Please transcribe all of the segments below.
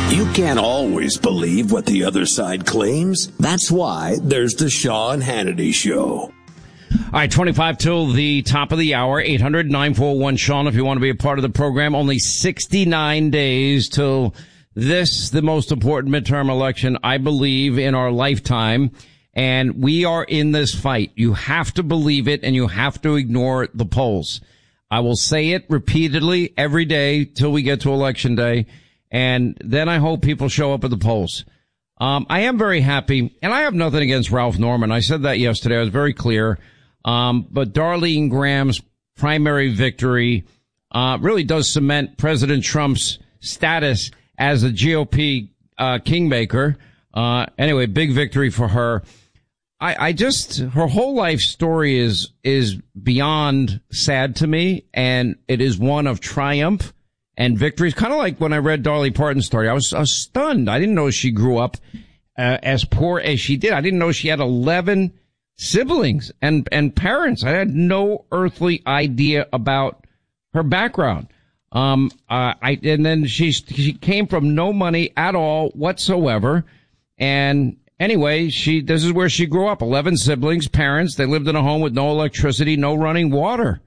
You can't always believe what the other side claims. That's why there's the Sean Hannity Show. All right, 25 till the top of the hour, 800-941-SEAN if you want to be a part of the program. Only 69 days till this, the most important midterm election, I believe, in our lifetime. And we are in this fight. You have to believe it, and you have to ignore the polls. I will say it repeatedly every day till we get to Election Day. And then I hope people show up at the polls. I am very happy, and I have nothing against Ralph Norman. I said that yesterday. I was very clear. But Darlene Graham's primary victory really does cement President Trump's status as a GOP kingmaker. Anyway, big victory for her. Her whole life story is beyond sad to me, and it is one of triumph and victories. Kind of like when I read Dolly Parton's story. I was stunned. I didn't know she grew up as poor as she did. I didn't know she had 11 siblings and parents. I had no earthly idea about her background. And then she came from no money at all whatsoever. And anyway, this is where she grew up. 11 siblings, parents. They lived in a home with no electricity, no running water.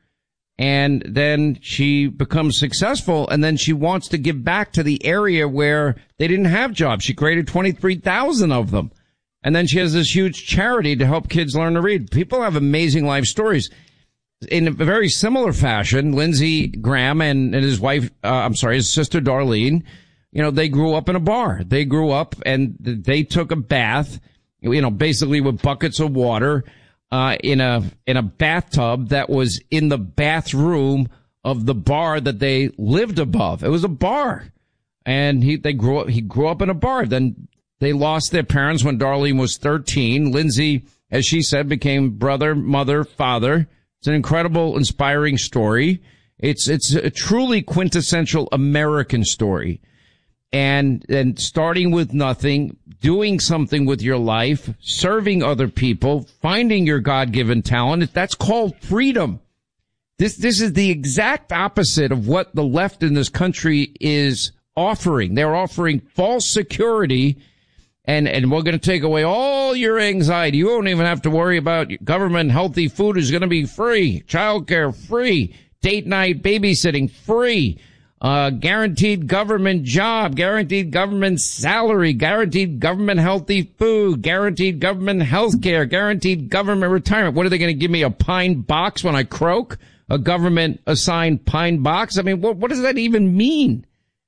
And then she becomes successful, and then she wants to give back to the area where they didn't have jobs. She created 23,000 of them. And then she has this huge charity to help kids learn to read. People have amazing life stories. In a very similar fashion, Lindsey Graham and his wife, his sister Darlene, they grew up in a bar. They grew up and they took a bath, basically with buckets of water, in a bathtub that was in the bathroom of the bar that they lived above. It was a bar. And he grew up in a bar. Then they lost their parents when Darlene was 13. Lindsey, as she said, became brother, mother, father. It's an incredible, inspiring story. It's a truly quintessential American story. And starting with nothing, doing something with your life, serving other people, finding your God-given talent, that's called freedom. This is the exact opposite of what the left in this country is offering. They're offering false security, and we're going to take away all your anxiety. You won't even have to worry about government. Healthy food is going to be free. Childcare free. Date night babysitting free. Guaranteed government job, guaranteed government salary, guaranteed government healthy food, guaranteed government health care, guaranteed government retirement. What are they going to give me, a pine box when I croak? A government assigned pine box? I mean, what does that even mean?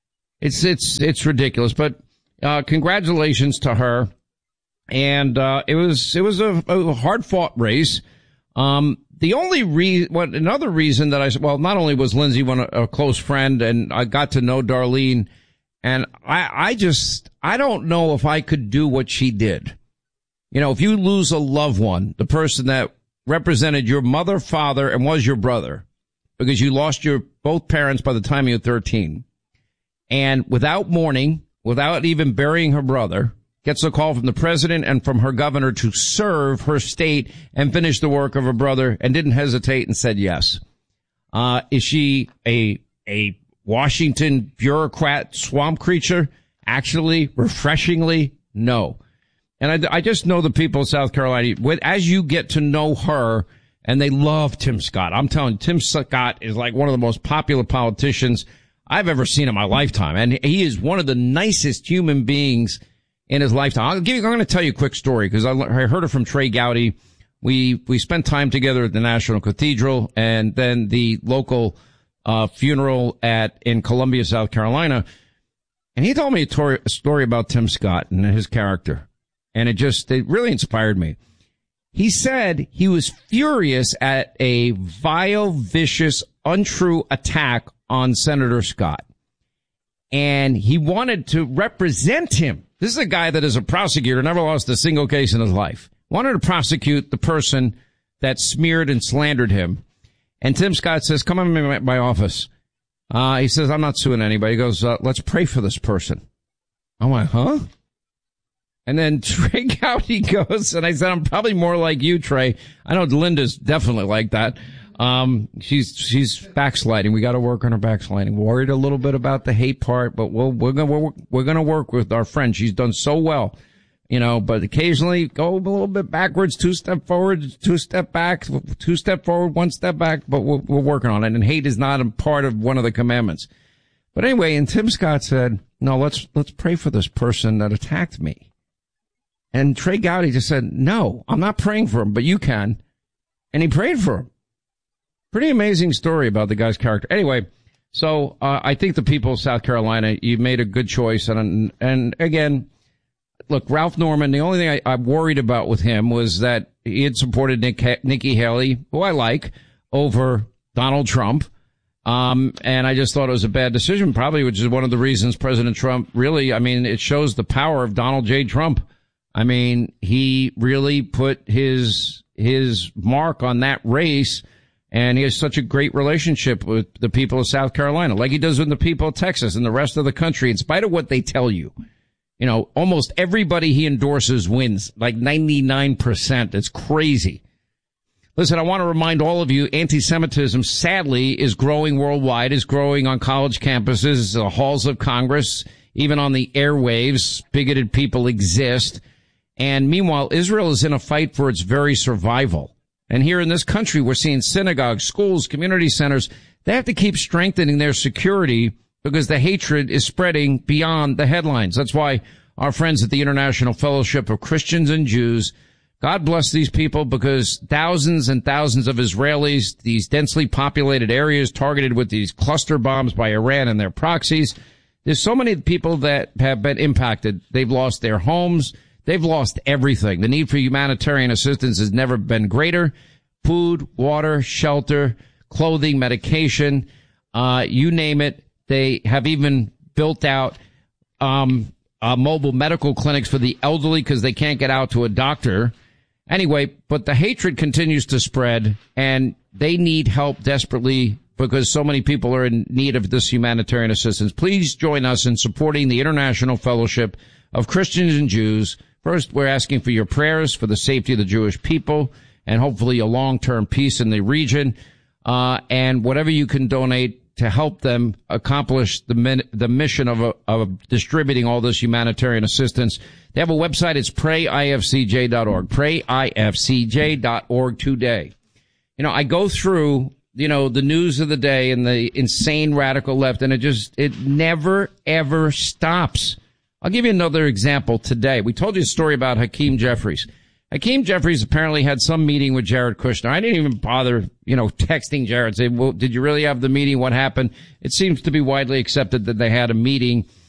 It's ridiculous, but, congratulations to her. And, it was a hard fought race. The only another reason that not only was Lindsey a close friend, and I got to know Darlene, and I don't know if I could do what she did. If you lose a loved one, the person that represented your mother, father, and was your brother, because you lost your both parents by the time you were 13, and without mourning, without even burying her brother, gets a call from the president and from her governor to serve her state and finish the work of her brother, and didn't hesitate and said yes. Is she a Washington bureaucrat swamp creature? Actually, refreshingly, no. And I just know the people of South Carolina, as you get to know her, and they love Tim Scott. I'm telling you, Tim Scott is like one of the most popular politicians I've ever seen in my lifetime. And he is one of the nicest human beings in his lifetime. I'm going to tell you a quick story because I heard it from Trey Gowdy. We spent time together at the National Cathedral and then the local funeral in Columbia, South Carolina. And he told me a story about Tim Scott and his character. And it really inspired me. He said he was furious at a vile, vicious, untrue attack on Senator Scott. And he wanted to represent him. This is a guy that is a prosecutor, never lost a single case in his life. Wanted to prosecute the person that smeared and slandered him. And Tim Scott says, come in my office. He says, I'm not suing anybody. He goes, let's pray for this person. I'm like, huh? And then Trey Gowdy goes, and I said, I'm probably more like you, Trey. I know Linda's definitely like that. She's backsliding. We got to work on her backsliding. Worried a little bit about the hate part, but we're going to work with our friend. She's done so well, but occasionally go a little bit backwards, 2 step forward, 2 step back, 2 step forward, 1 step back, but we're working on it. And hate is not a part of one of the commandments. But anyway, and Tim Scott said, no, let's pray for this person that attacked me. And Trey Gowdy just said, no, I'm not praying for him, but you can. And he prayed for him. Pretty amazing story about the guy's character. Anyway, so I think the people of South Carolina, you made a good choice. And again, look, Ralph Norman, the only thing I worried about with him was that he had supported Nikki Haley, who I like, over Donald Trump. And I just thought it was a bad decision, probably, which is one of the reasons President Trump really, it shows the power of Donald J. Trump. He really put his mark on that race, and he has such a great relationship with the people of South Carolina, like he does with the people of Texas and the rest of the country, in spite of what they tell you. Almost everybody he endorses wins, like 99%. It's crazy. Listen, I want to remind all of you, anti-Semitism, sadly, is growing worldwide, is growing on college campuses, the halls of Congress, even on the airwaves. Bigoted people exist. And meanwhile, Israel is in a fight for its very survival. And here in this country, we're seeing synagogues, schools, community centers. They have to keep strengthening their security because the hatred is spreading beyond the headlines. That's why our friends at the International Fellowship of Christians and Jews, God bless these people, because thousands and thousands of Israelis, these densely populated areas targeted with these cluster bombs by Iran and their proxies. There's so many people that have been impacted. They've lost their homes. They've lost everything. The need for humanitarian assistance has never been greater. Food, water, shelter, clothing, medication, you name it. They have even built out mobile medical clinics for the elderly because they can't get out to a doctor. Anyway, but the hatred continues to spread, and they need help desperately because so many people are in need of this humanitarian assistance. Please join us in supporting the International Fellowship of Christians and Jews. First, we're asking for your prayers for the safety of the Jewish people and hopefully a long-term peace in the region, and whatever you can donate to help them accomplish the mission of distributing all this humanitarian assistance. They have a website. It's prayifcj.org. Prayifcj.org today. I go through, the news of the day and the insane radical left, and it never, ever stops. I'll give you another example today. We told you a story about Hakeem Jeffries. Hakeem Jeffries apparently had some meeting with Jared Kushner. I didn't even bother, texting Jared, say, well, did you really have the meeting? What happened? It seems to be widely accepted that they had a meeting.